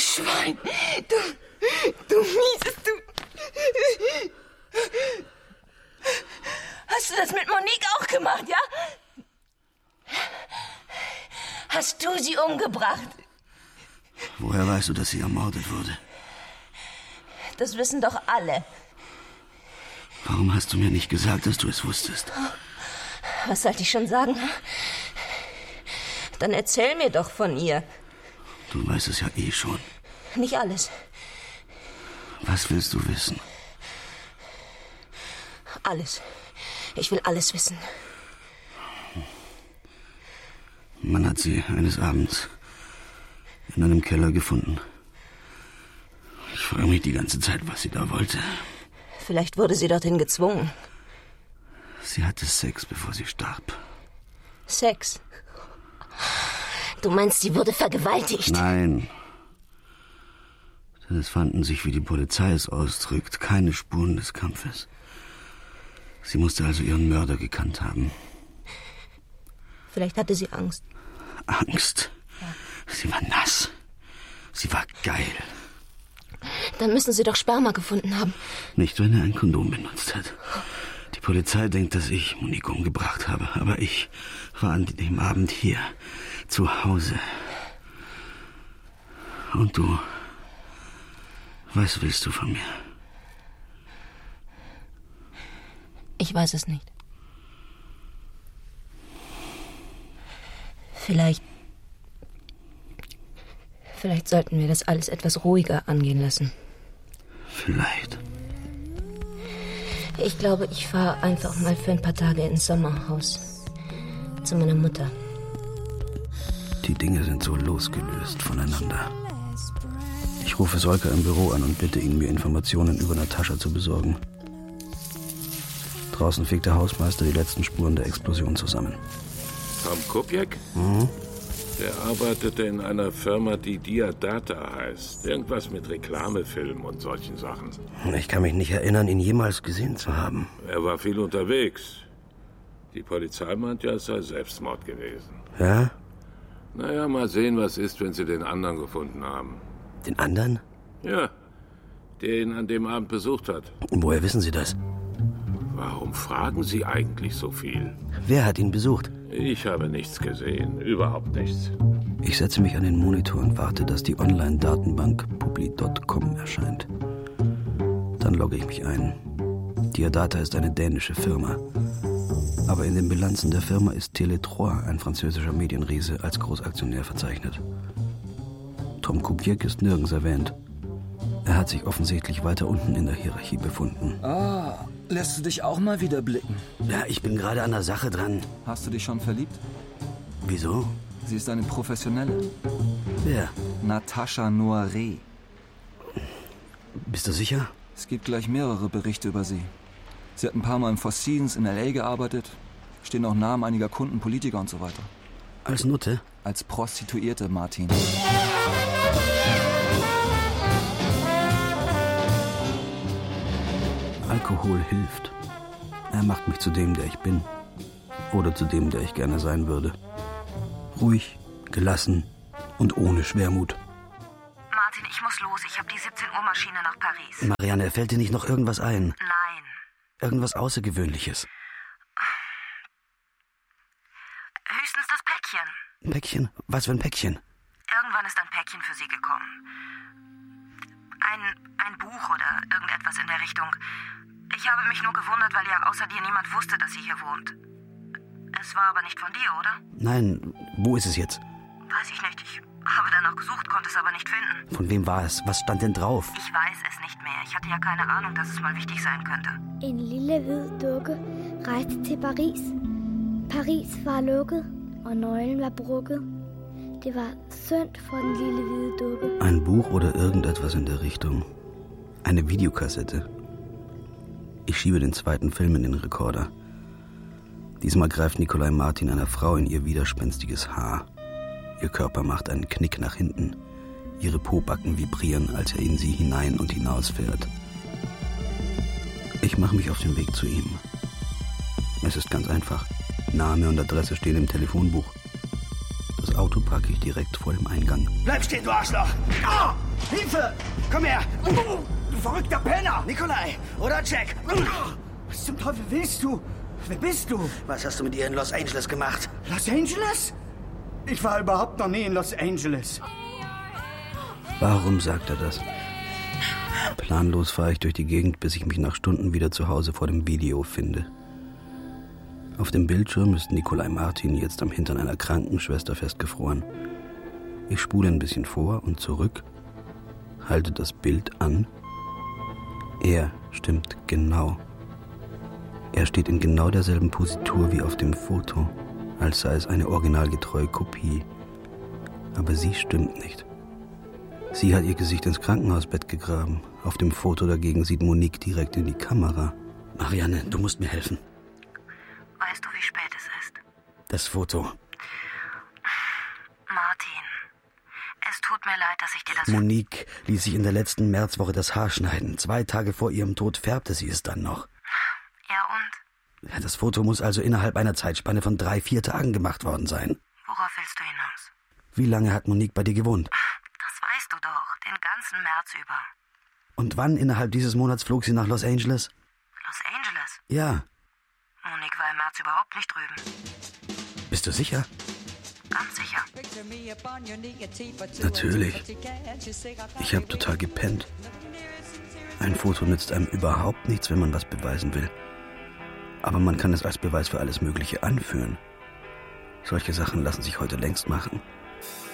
Schwein! Du mieses, du... Hast du das mit Monique auch gemacht, ja? Hast du sie umgebracht? Woher weißt du, dass sie ermordet wurde? Das wissen doch alle. Warum hast du mir nicht gesagt, dass du es wusstest? Was sollte ich schon sagen? Dann erzähl mir doch von ihr. Du weißt es ja eh schon. Nicht alles. Was willst du wissen? Alles. Ich will alles wissen. Man hat sie eines Abends in einem Keller gefunden. Ich frage mich die ganze Zeit, was sie da wollte. Vielleicht wurde sie dorthin gezwungen. Sie hatte Sex, bevor sie starb. Sex? Du meinst, sie wurde vergewaltigt? Nein. Denn es fanden sich, wie die Polizei es ausdrückt, keine Spuren des Kampfes. Sie musste also ihren Mörder gekannt haben. Vielleicht hatte sie Angst. Angst? Ja. Sie war nass. Sie war geil. Dann müssen sie doch Sperma gefunden haben. Nicht, wenn er ein Kondom benutzt hat. Die Polizei denkt, dass ich Monique umgebracht habe. Aber ich war an dem Abend hier, zu Hause. Und du? Was willst du von mir? Ich weiß es nicht. Vielleicht sollten wir das alles etwas ruhiger angehen lassen. Vielleicht. Ich glaube, ich fahre einfach mal für ein paar Tage ins Sommerhaus. Zu meiner Mutter. Die Dinge sind so losgelöst voneinander. Ich rufe Solka im Büro an und bitte ihn, mir Informationen über Natascha zu besorgen. Draußen fegt der Hausmeister die letzten Spuren der Explosion zusammen. Tom Kupiec? Mhm. Der arbeitete in einer Firma, die Diadata heißt. Irgendwas mit Reklamefilm und solchen Sachen. Ich kann mich nicht erinnern, ihn jemals gesehen zu haben. Er war viel unterwegs. Die Polizei meint ja, es sei Selbstmord gewesen. Ja? Naja, mal sehen, was ist, wenn sie den anderen gefunden haben. Den anderen? Ja, der ihn an dem Abend besucht hat. Woher wissen Sie das? Warum fragen Sie eigentlich so viel? Wer hat ihn besucht? Ich habe nichts gesehen, überhaupt nichts. Ich setze mich an den Monitor und warte, dass die Online-Datenbank publi.com erscheint. Dann logge ich mich ein. Diadata ist eine dänische Firma. Aber in den Bilanzen der Firma ist Tele3, ein französischer Medienriese, als Großaktionär verzeichnet. Tom Kupiec ist nirgends erwähnt. Er hat sich offensichtlich weiter unten in der Hierarchie befunden. Ah, lässt du dich auch mal wieder blicken? Ja, ich bin gerade an der Sache dran. Hast du dich schon verliebt? Wieso? Sie ist eine Professionelle. Wer? Natascha Noiré. Bist du sicher? Es gibt gleich mehrere Berichte über sie. Sie hat ein paar Mal im Four Seasons in L.A. gearbeitet. Stehen auch Namen einiger Kunden, Politiker und so weiter. Als Nutte? Als Prostituierte, Martin. Alkohol hilft. Er macht mich zu dem, der ich bin. Oder zu dem, der ich gerne sein würde. Ruhig, gelassen und ohne Schwermut. Martin, ich muss los. Ich habe die 17-Uhr-Maschine nach Paris. Marianne, fällt dir nicht noch irgendwas ein? Nein. Irgendwas Außergewöhnliches? Höchstens das Päckchen. Ein Päckchen? Was für ein Päckchen? Irgendwann ist ein Päckchen für Sie gekommen. Ein Buch oder irgendetwas in der Richtung. Ich habe mich nur gewundert, weil ja außer dir niemand wusste, dass sie hier wohnt. Es war aber nicht von dir, oder? Nein, wo ist es jetzt? Weiß ich nicht. Ich habe danach gesucht, konnte es aber nicht finden. Von wem war es? Was stand denn drauf? Ich weiß es nicht mehr. Ich hatte ja keine Ahnung, dass es mal wichtig sein könnte. En lille hvid dukke rejste til Paris. Paris var lukket, og nøglen war brukket. Det var synd for den lille hvide dukke. Ein Buch oder irgendetwas in der Richtung. Eine Videokassette. Ich schiebe den zweiten Film in den Rekorder. Diesmal greift Nikolai Martin einer Frau in ihr widerspenstiges Haar. Ihr Körper macht einen Knick nach hinten. Ihre Pobacken vibrieren, als er in sie hinein und hinaus fährt. Ich mache mich auf den Weg zu ihm. Es ist ganz einfach. Name und Adresse stehen im Telefonbuch. Das Auto parke ich direkt vor dem Eingang. Bleib stehen, du Arschloch! Ah! Hilfe! Komm her! Du verrückter Penner! Nikolai! Oder Jack! Was zum Teufel willst du? Wer bist du? Was hast du mit ihr in Los Angeles gemacht? Los Angeles? Ich war überhaupt noch nie in Los Angeles. Warum sagt er das? Planlos fahre ich durch die Gegend, bis ich mich nach Stunden wieder zu Hause vor dem Video finde. Auf dem Bildschirm ist Nikolai Martin jetzt am Hintern einer Krankenschwester festgefroren. Ich spule ein bisschen vor und zurück, halte das Bild an. Er stimmt genau. Er steht in genau derselben Positur wie auf dem Foto, als sei es eine originalgetreue Kopie. Aber sie stimmt nicht. Sie hat ihr Gesicht ins Krankenhausbett gegraben. Auf dem Foto dagegen sieht Monique direkt in die Kamera. Marianne, du musst mir helfen. Weißt du, wie spät es ist? Das Foto. Martin, es tut mir leid, dass ich dir das... Monique ließ sich in der letzten Märzwoche das Haar schneiden. 2 Tage vor ihrem Tod färbte sie es dann noch. Ja, und? Ja, das Foto muss also innerhalb einer Zeitspanne von 3-4 Tagen gemacht worden sein. Worauf willst du hinaus? Wie lange hat Monique bei dir gewohnt? Das weißt du doch, den ganzen März über. Und wann innerhalb dieses Monats flog sie nach Los Angeles? Los Angeles? Ja. Monique war im März überhaupt nicht drüben. Bist du sicher? Ganz sicher. Natürlich. Ich habe total gepennt. Ein Foto nützt einem überhaupt nichts, wenn man was beweisen will. Aber man kann es als Beweis für alles Mögliche anführen. Solche Sachen lassen sich heute längst machen.